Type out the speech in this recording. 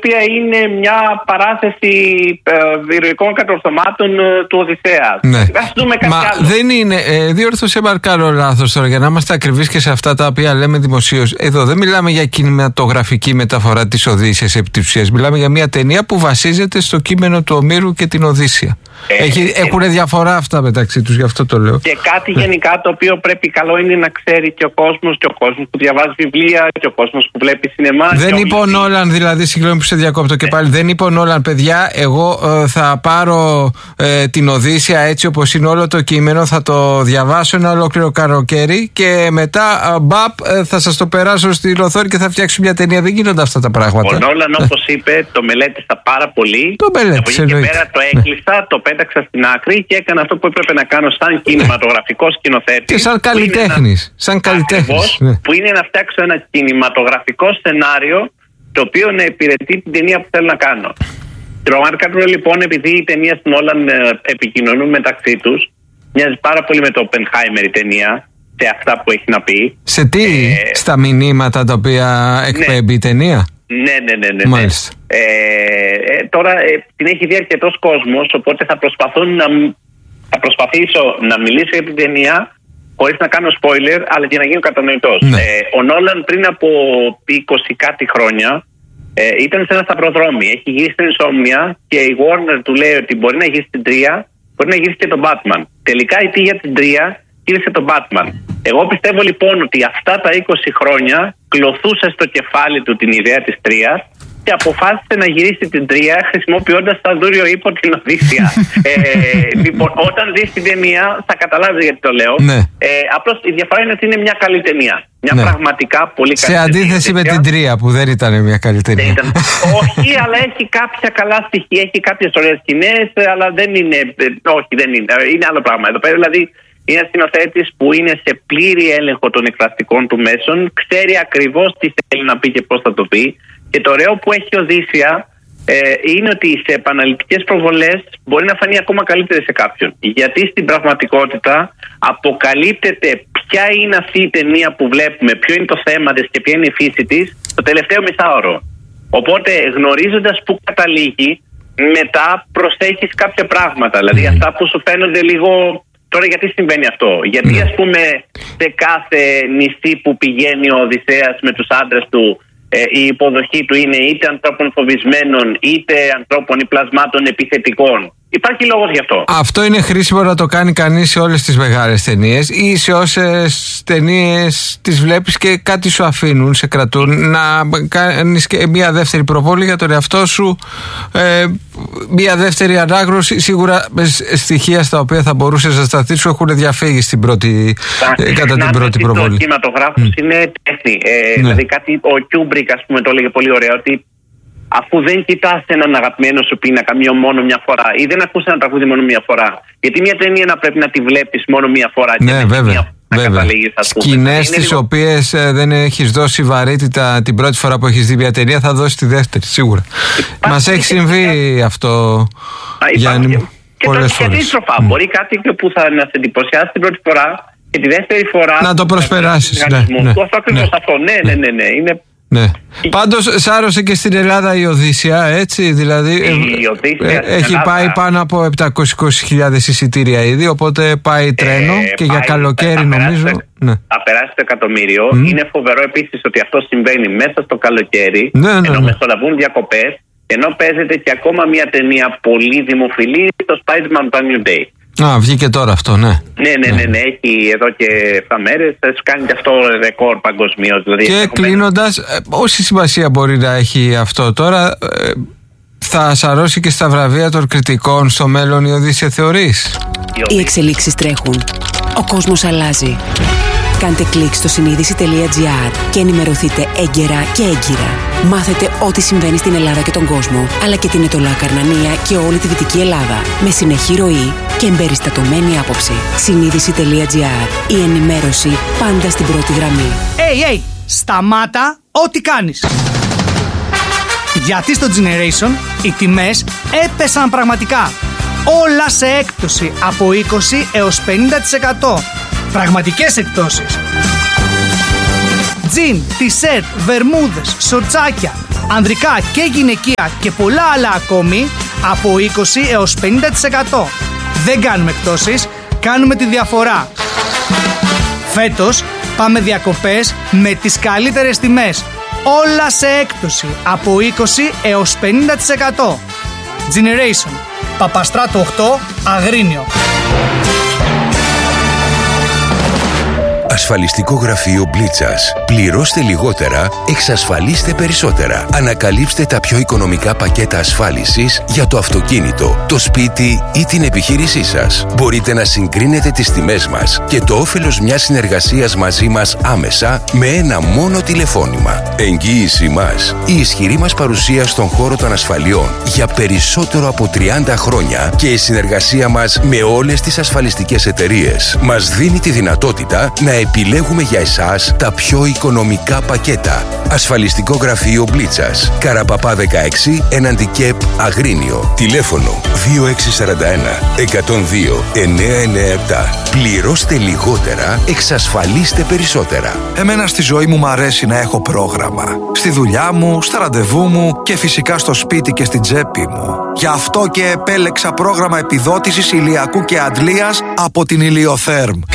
οποία είναι μια παράθεση ηρωικών κατορθωμάτων του Οδυσσέα. Ναι. Ας δούμε κάτι άλλο. Δεν είναι. Διόρθωσε Μαρκάρο λάθος τώρα, για να είμαστε ακριβείς και σε αυτά τα οποία λέμε δημοσίως. Εδώ δεν μιλάμε για κινηματογραφική μεταφορά της Οδύσσειας επί της ουσίας. Μιλάμε για μια ταινία που βασίζεται στο κείμενο του Ομήρου και την Οδύσσεια. Έχουν διαφορά αυτά μεταξύ τους, γι' αυτό το λέω. Και κάτι γενικά το οποίο πρέπει καλό είναι να ξέρει και ο κόσμος που διαβάζει βιβλία και ο κόσμος που βλέπει σινεμά. Δεν είπε ο Νόλαν, δηλαδή, συγγνώμη που σε διακόπτω και πάλι, δεν είπε ο Νόλαν, παιδιά, εγώ θα πάρω την Οδύσσεια έτσι όπως είναι όλο το κείμενο, θα το διαβάσω ένα ολόκληρο καλοκαίρι και μετά θα σας το περάσω στη οθόνη και θα φτιάξω μια ταινία. Δεν γίνονται αυτά τα πράγματα. Ο Νόλαν, όπως είπε, το μελέτησα πάρα πολύ. Το μελέτησε, από εκεί και πέρα το έκλεισα, το πέταξα στην άκρη και έκανα αυτό που έπρεπε να κάνω σαν κινηματογραφικός σκηνοθέτης. Και σαν καλλιτέχνης. Που είναι να φτιάξω ένα κινηματογραφικό σενάριο το οποίο να υπηρετεί την ταινία που θέλω να κάνω. Πραγματικά λοιπόν, επειδή οι ταινίες του Νόλαν επικοινωνούν μεταξύ τους, μοιάζει πάρα πολύ με το Oppenheimer η ταινία, σε αυτά που έχει να πει. Σε τι, στα μηνύματα τα οποία εκπέμπει η ταινία? Ναι. Μάλιστα. Τώρα την έχει δει αρκετός κόσμος, οπότε θα προσπαθήσω να μιλήσω για την ταινία χωρίς να κάνω spoiler, αλλά και να γίνω κατανοητός. Ναι. Ο Νόλαν πριν από 20 κάτι χρόνια ήταν σε ένα σταυροδρόμι. Έχει γυρίσει την Insomnia και η Warner του λέει ότι μπορεί να γυρίσει την 3, μπορεί να γυρίσει και τον Batman. Τελικά η για την 3 γύρισε τον Batman. Εγώ πιστεύω λοιπόν ότι αυτά τα 20 χρόνια κλωθούσε στο κεφάλι του την ιδέα της 3 και αποφάσισε να γυρίσει την 3 χρησιμοποιώντας σαν δούριο ύπο την Οδύσσεια. Λοιπόν, όταν δεις την ταινία θα καταλάβεις γιατί το λέω. Ναι. Απλώς η διαφορά είναι ότι είναι μια καλή ταινία. Μια πραγματικά πολύ καλή ταινία. Σε αντίθεση με την 3 που δεν ήταν μια καλή ταινία. Όχι, αλλά έχει κάποια καλά στοιχεία, έχει κάποιες ωραίες σκηνές, αλλά δεν είναι. Όχι, δεν είναι. Είναι άλλο πράγμα. Εδώ πέρα δηλαδή είναι ένα σκηνοθέτης που είναι σε πλήρη έλεγχο των εκφραστικών του μέσων, ξέρει ακριβώς τι θέλει να πει και πώς θα το πει. Και το ωραίο που έχει η Οδύσσεια είναι ότι σε επαναληπτικές προβολές μπορεί να φανεί ακόμα καλύτερη σε κάποιον. Γιατί στην πραγματικότητα αποκαλύπτεται ποια είναι αυτή η ταινία που βλέπουμε, ποιο είναι το θέμα της και ποια είναι η φύση της το τελευταίο μισάωρο. Οπότε γνωρίζοντας που καταλήγει, μετά προσέχεις κάποια πράγματα. Δηλαδή αυτά που σου φαίνονται λίγο. Τώρα γιατί συμβαίνει αυτό? Γιατί ας πούμε σε κάθε νησί που πηγαίνει ο Οδυσσέας με τους άντρες του, η υποδοχή του είναι είτε ανθρώπων φοβισμένων είτε ανθρώπων ή πλασμάτων επιθετικών. Υπάρχει λόγος γι' αυτό. Αυτό είναι χρήσιμο να το κάνει κανείς σε όλες τις μεγάλες ταινίες ή σε όσες ταινίες τις βλέπεις και κάτι σου αφήνουν, σε κρατούν, να κάνεις και μια δεύτερη προβόλη για τον εαυτό σου, μια δεύτερη ανάγνωση. Σίγουρα στοιχεία στα οποία θα μπορούσες να σταθείς σου έχουν διαφύγει στην κατά την πρώτη προβόλη. Ο κινηματογράφος είναι τέχνη. Δηλαδή κάτι ο Κιούμπρικ ας πούμε το έλεγε πολύ ωραία, ότι αφού δεν κοιτάς έναν αγαπημένο σου πίνακα μόνο μια φορά ή δεν ακούς ένα τραγούδι μόνο μια φορά, γιατί μια ταινία να πρέπει να τη βλέπεις μόνο μια φορά? Ναι, βέβαια. Σκηνές τις οποίες δεν έχεις δώσει βαρύτητα την πρώτη φορά που έχεις δει μια ταινία, θα δώσει τη δεύτερη, σίγουρα. Μας έχει συμβεί αυτό, Γιάννη, πολλές φορές. Και αντίστροφα, μπορεί κάτι που θα σε εντυπωσιάσει την πρώτη φορά και τη δεύτερη φορά να το προσπεράσεις. Ναι. Πάντως σάρωσε και στην Ελλάδα η Οδύσσεια, έτσι, δηλαδή έχει πάει πάνω από 720.000 εισιτήρια ήδη, οπότε πάει τρένο και για καλοκαίρι νομίζω θα περάσει το εκατομμύριο. Είναι φοβερό επίσης ότι αυτό συμβαίνει μέσα στο καλοκαίρι, ενώ μεσολαβούν διακοπές, ενώ παίζεται και ακόμα μια ταινία πολύ δημοφιλή, το Spider-Man Brand New Day. Βγήκε τώρα αυτό, ναι. Ναι, έχει εδώ και 7 μέρες, θα σου κάνει και αυτό ρεκόρ παγκοσμίως. Δηλαδή, και κλείνοντας, όση σημασία μπορεί να έχει αυτό τώρα, θα σαρώσει και στα βραβεία των κριτικών στο μέλλον η Οδύσσεια, θεωρείς? Οι εξελίξεις τρέχουν. Ο κόσμος αλλάζει. Κάντε κλικ στο συνείδηση.gr και ενημερωθείτε έγκαιρα και έγκυρα. Μάθετε ό,τι συμβαίνει στην Ελλάδα και τον κόσμο, αλλά και την Ετωλά Καρνανία και όλη τη Δυτική Ελλάδα, με συνεχή ροή και εμπεριστατωμένη άποψη. Συνείδηση.gr. Η ενημέρωση πάντα στην πρώτη γραμμή. Hey, σταμάτα ό,τι κάνεις. Γιατί στο Generation οι τιμές έπεσαν πραγματικά. Όλα σε έκπτωση από 20 έως 50%. Πραγματικές εκπτώσεις. Τζιν, τισέρτ, βερμούδες, σορτσάκια, ανδρικά και γυναικεία και πολλά άλλα ακόμη από 20 έως 50%. Δεν κάνουμε εκπτώσεις, κάνουμε τη διαφορά. Φέτος πάμε διακοπές με τις καλύτερες τιμές. Όλα σε έκπτωση από 20 έως 50%. Generation, Παπαστράτο 8, Αγρίνιο. Ασφαλιστικό γραφείο Μπλίτσας. Πληρώστε λιγότερα, εξασφαλίστε περισσότερα. Ανακαλύψτε τα πιο οικονομικά πακέτα ασφάλισης για το αυτοκίνητο, το σπίτι ή την επιχείρησή σας. Μπορείτε να συγκρίνετε τις τιμές μας και το όφελος μιας συνεργασίας μαζί μας άμεσα με ένα μόνο τηλεφώνημα. Εγγύηση μας. Η ισχυρή μας παρουσία στον χώρο των ασφαλιών για περισσότερο από 30 χρόνια και η συνεργασία μας με όλες τις ασφαλιστικές εταιρείες μας δίνει τη δυνατότητα να επιλέγουμε για εσάς τα πιο οικονομικά πακέτα. Ασφαλιστικό γραφείο Μπλίτσας. Καραπαπά 16, έναντι ΚΕΠ Αγρίνιο. Τηλέφωνο 2641 102 997. Πληρώστε λιγότερα, εξασφαλίστε περισσότερα. Εμένα στη ζωή μου αρέσει να έχω πρόγραμμα. Στη δουλειά μου, στα ραντεβού μου και φυσικά στο σπίτι και στην τσέπη μου. Γι' αυτό και επέλεξα πρόγραμμα επιδότησης ηλιακού και αντλίας από την Ηλιοθέρμ.